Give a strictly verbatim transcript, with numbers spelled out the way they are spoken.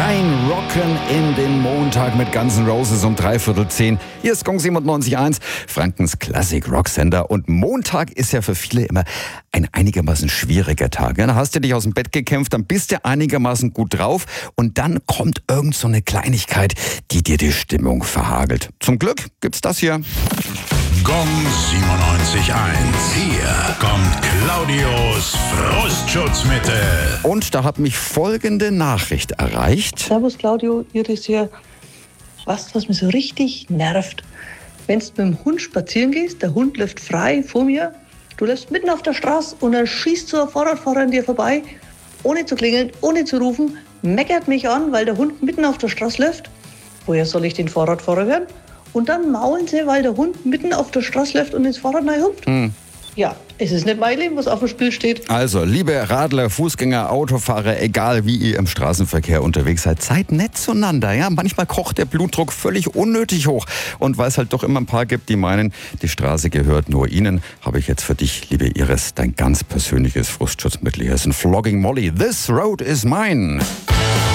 Reinrocken in den Montag mit Guns N' Roses um dreiviertel zehn. Hier ist Gong siebenundneunzig Komma eins, Frankens Classic-Rock-Sender. Und Montag ist ja für viele immer ein einigermaßen schwieriger Tag. Dann hast du dich aus dem Bett gekämpft, dann bist du einigermaßen gut drauf und dann kommt irgend so eine Kleinigkeit, die dir die Stimmung verhagelt. Zum Glück gibt's das hier. Gong siebenundneunzig Komma eins. Hier kommt Claudios Frustschutzmittel. Und da hat mich folgende Nachricht erreicht. Servus Claudio, hier ist hier. Was, was mich so richtig nervt? Wenn du mit dem Hund spazieren gehst, der Hund läuft frei vor mir, du läufst mitten auf der Straße und dann schießt so ein Fahrradfahrer an dir vorbei, ohne zu klingeln, ohne zu rufen, meckert mich an, weil der Hund mitten auf der Straße läuft. Woher soll ich den Fahrradfahrer hören? Und dann maulen sie, weil der Hund mitten auf der Straße läuft und ins Fahrrad reinhupft. Hm. Ja, es ist nicht mein Leben, was auf dem Spiel steht. Also, liebe Radler, Fußgänger, Autofahrer, egal wie ihr im Straßenverkehr unterwegs seid, seid nett zueinander. Ja? Manchmal kocht der Blutdruck völlig unnötig hoch. Und weil es halt doch immer ein paar gibt, die meinen, die Straße gehört nur ihnen, habe ich jetzt für dich, liebe Iris, dein ganz persönliches Frustschutzmittel. Hier ist ein Flogging Molly. This road is mine.